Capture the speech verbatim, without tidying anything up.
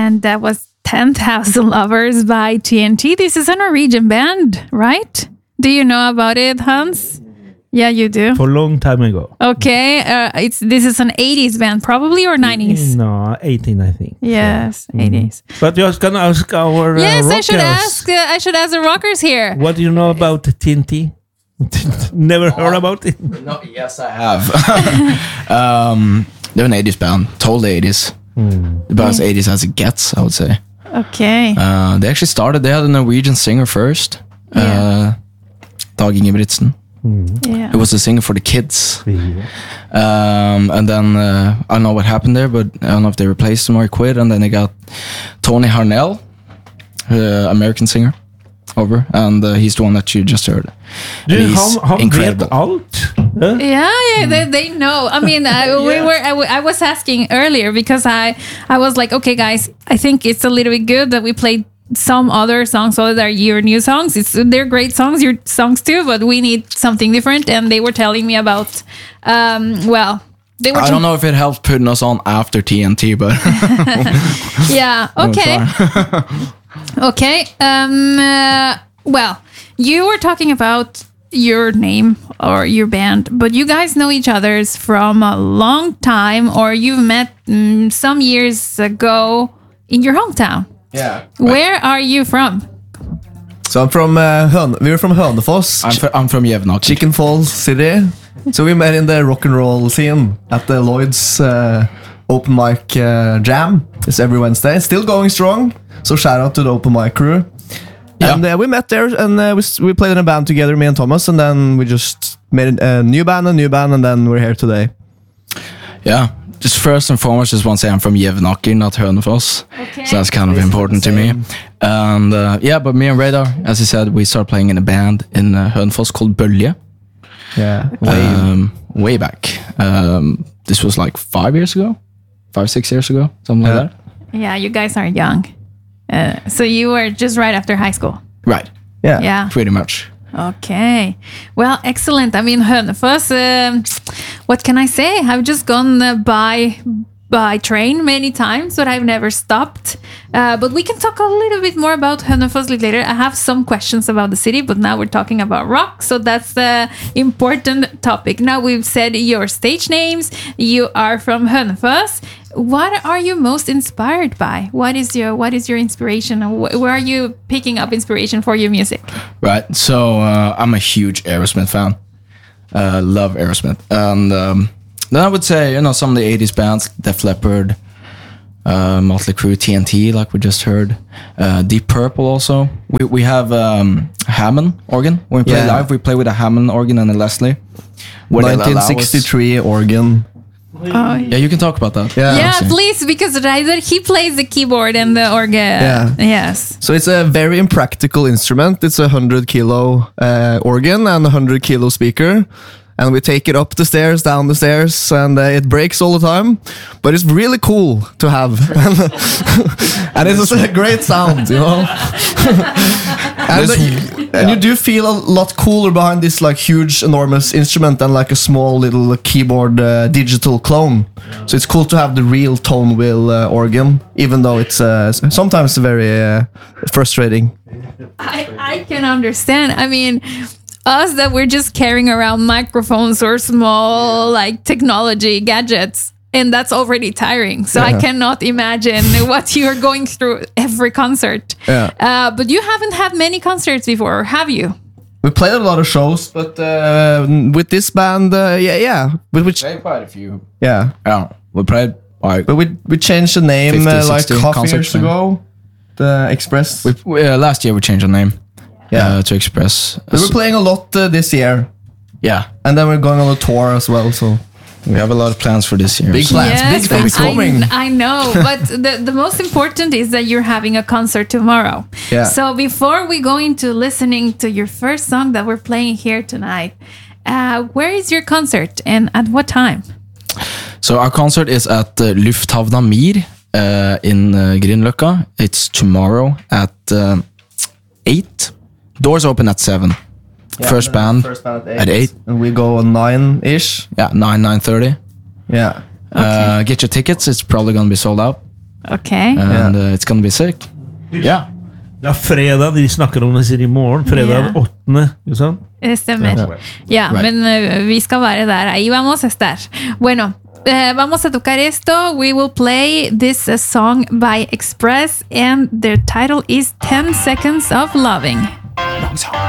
and that was ten thousand Lovers by T N T. This is a Norwegian band, right? Do you know about it, Hans? Yeah, you do. For a long time ago. Okay, uh, it's this is an eighties band, probably, or nineties? No, eighteen, I think. Yes, so, eighties. Mm. But you're gonna ask our uh, yes, rockers. I should ask. Uh, I should ask the rockers here. What do you know about T N T? Never heard about it. No, yes, I have. um, they're an eighties band, totally eighties. Mm. About as eighties as it gets, I would say. Okay. Uh, they actually started. They had a Norwegian singer first, Yeah. uh, Dag Ingebrigtsen. Mm. Yeah. He was the singer for the Kids. Yeah. Um, and then uh, I don't know what happened there, but I don't know if they replaced him or he quit. And then they got Tony Harnell, uh, American singer, over, and uh, he's the one that you just heard. Du, And he's han, han incredible. vet allt. Huh? Yeah, yeah, they, they know. I mean, I, we Yeah. were. I, w- I was asking earlier because I, I was like, okay, guys, I think it's a little bit good that we played some other songs other than your new songs. It's they're great songs, your songs too, but we need something different. And they were telling me about, um, well, they were. I don't know if it helps putting us on after T N T, but Yeah. Okay. Okay. Um. uh, well, you were talking about your name or your band, but you guys know each other's from a long time, or you've met mm, some years ago in your hometown. Yeah. Where are you from? So I'm from uh, Hön- we were from Hønefoss, I'm, fr- I'm from Jevnaker. Chicken Falls City. So we met in the rock and roll scene at the Lloyd's uh, open mic uh, jam. It's every Wednesday. It's still going strong. So shout out to the open mic crew. Yeah. And uh, we met there, and uh, we, s- we played in a band together, me and Thomas, and then we just made a new band, a new band, and then we're here today. Yeah. Just first and foremost, just want to say I'm from Jevnaker, not Hønefoss. Okay. So that's kind of important to me. And uh, yeah, but me and Radar, as I said, we started playing in a band in uh, Hønefoss called Bølge. Yeah. Um, way back. Um, this was like five years ago, five, six years ago, something Yeah. like that. Yeah, you guys are young. Uh, so you were just right after high school. Right. Yeah. Yeah. Pretty much. Okay. Well, excellent. I mean, Hønefoss, um, what can I say? I've just gone uh, by by train many times, but I've never stopped. Uh, but we can talk a little bit more about Hønefoss later. I have some questions about the city, but now we're talking about rock, so that's the important topic. Now we've said your stage names. You are from Hønefoss. What are you most inspired by? What is your What is your inspiration? Wh- Where are you picking up inspiration for your music? Right. So uh, I'm a huge Aerosmith fan. Uh, love Aerosmith. And um, then I would say, you know, some of the eighties bands, Def Leppard, uh, Motley Crue, T N T, like we just heard, uh, Deep Purple also. We we have um, Hammond organ. When we play Yeah. live, we play with a Hammond organ and a Leslie. Where they allow us- nineteen sixty-three organ. Oh, yeah. Yeah, you can talk about that. Yeah. Yeah, Actually. please, because Ryder, he plays the keyboard and the organ. Yeah. Yes. So it's a very impractical instrument. It's a hundred kilo uh, organ and a hundred kilo speaker, and we take it up the stairs, down the stairs, and uh, it breaks all the time. But it's really cool to have, and it's a great sound, you know. and, uh, you, and you do feel a lot cooler behind this like huge, enormous instrument than like a small little keyboard uh, digital clone. So it's cool to have the real tone wheel uh, organ, even though it's uh, sometimes very uh, frustrating. I, I can understand. I mean, us that we're just carrying around microphones or small like technology gadgets, and that's already tiring. So I Yeah. cannot imagine what you're going through every concert. Yeah. Uh, but you haven't had many concerts before, have you? We played a lot of shows, but uh, with this band, uh, yeah, yeah, but which, Played quite a few. yeah, Yeah, we played like but we we changed the name fifty, uh, like sixty half concerts, years yeah. ago. The Express. we, we, uh, last year we changed our name. Yeah. uh, to Express. We were playing a lot uh, this year, Yeah, and then we're going on a tour as well. So we have a lot of plans for this year. Big so- plans. Big things I, coming. I know, but the, the most important is that you're having a concert tomorrow. Yeah. So before we go into listening to your first song that we're playing here tonight, uh, where is your concert and at what time? So our concert is at uh, Lufthavna Mir uh, in uh, Grünerløkka. It's tomorrow at uh, eight. Doors open at seven. First band, first band at eight, at eight. and we go on nine ish. Yeah, nine nine thirty. Yeah, Uh, get your tickets. It's probably gonna be sold out. Okay. and uh, it's gonna be sick. Yeah. Ja, fredag, de snakker om det sier i morgen. Fredag Ja. den åttende, ikke sant? Det stemmer. Ya, Right. men eh, vi skal være der. Ahí vamos a estar. Bueno, eh, vamos a tocar esto. We will play this uh, song by Express, and their title is ten seconds of Loving. Long song.